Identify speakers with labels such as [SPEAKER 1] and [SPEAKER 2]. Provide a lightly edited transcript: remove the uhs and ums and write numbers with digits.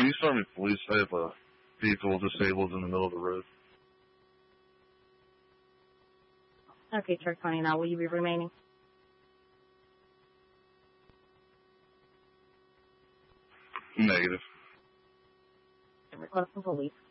[SPEAKER 1] East Army Police have a vehicle disabled in the middle of the road.
[SPEAKER 2] Okay, truck 20 now. Will you be remaining?
[SPEAKER 1] Negative.
[SPEAKER 2] Request from police.